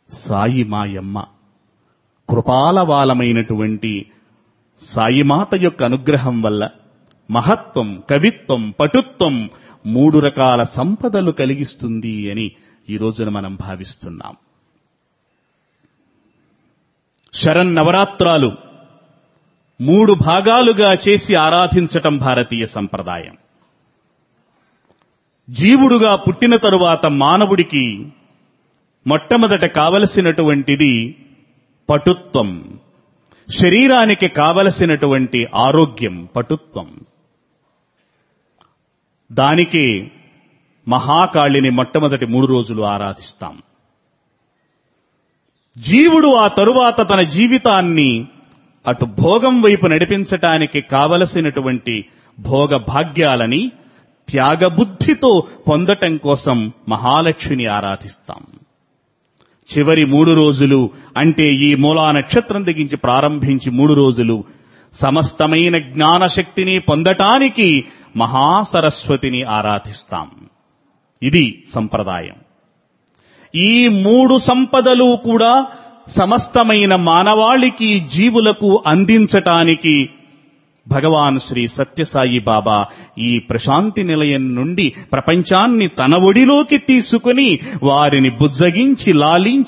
సాయి మాయమ్మ. కృపాలవాలమైనటువంటి సాయిమాత యొక్క అనుగ్రహం వల్ల మహత్వం, కవిత్వం, పటుత్వం 3 రకాల సంపదలు కలిగిస్తుంది అని ఈ రోజున మనం భావిస్తున్నాం. శరన్నవరాత్రాలు 3 భాగాలుగా చేసి ఆరాధించటం భారతీయ సంప్రదాయం. జీవుడుగా పుట్టిన తరువాత మానవుడికి మొట్టమొదట కావలసినటువంటిది పటుత్వం. శరీరానికి కావలసినటువంటి ఆరోగ్యం పటుత్వం. దానికి మహాకాళిని మొట్టమొదటి 3 రోజులు ఆరాధిస్తాం. జీవుడు ఆ తరువాత తన జీవితాన్ని అటు భోగం వైపు నడిపించటానికి కావలసినటువంటి భోగ భాగ్యాలని త్యాగబుద్ధితో పొందటం కోసం మహాలక్ష్మిని ఆరాధిస్తాం. చివరి 3 రోజులు అంటే ఈ మూలా నక్షత్రం దిగించి ప్రారంభించి 3 రోజులు సమస్తమైన జ్ఞానశక్తిని పొందటానికి మహాసరస్వతిని ఆరాధిస్తాం. ఇది సంప్రదాయం. ఈ 3 సంపదలు కూడా సమస్తమైన మానవాళికి, జీవులకు అందించటానికి భగవాన్ శ్రీ సత్యసాయి బాబా ఈ ప్రశాంతి నిలయం నుండి ప్రపంచాన్ని తన ఒడిలోకి తీసుకుని వారిని బుజ్జగించి లాలించి